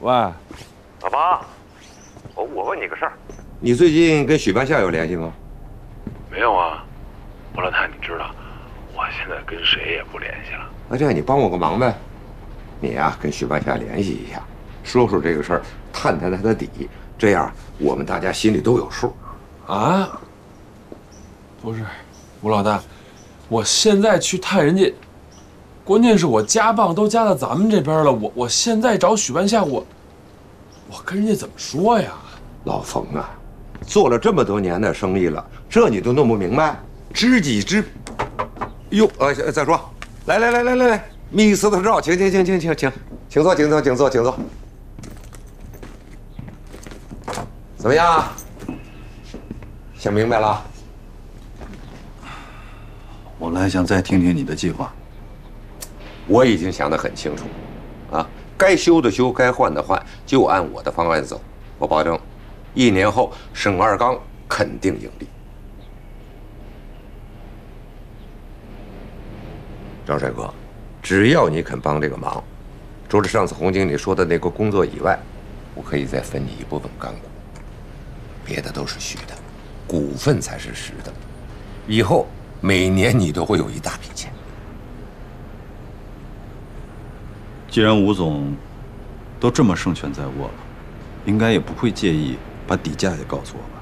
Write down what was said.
喂， 老八，我问你个事儿， 你最近跟许半夏有联系吗？ 没有啊，王老太，你知道，我现在跟谁也不联系了。 那这样你帮我个忙呗，你呀跟许半夏联系一下，说说这个事儿，探探他的底，这样我们大家心里都有数。 啊？不是，吴老大，我现在去探人家，关键是我家棒都加到咱们这边了，我现在找许半夏，我跟人家怎么说呀？ 老冯啊，做了这么多年的生意了，这你都弄不明白？知己知，哟，再说，来，密斯特赵，请坐，请坐。怎么样？想明白了？ 我们还想再听听你的计划。 我已经想得很清楚，啊，该修的修，该换的换，就按我的方案走。我保证，1年后省二钢肯定盈利。张帅哥，只要你肯帮这个忙，除了上次洪经理说的那个工作以外，我可以再分你一部分干股，别的都是虚的，股份才是实的。以后每年你都会有一大笔钱。 既然吴总都这么胜券在握了，应该也不会介意把底价也告诉我吧？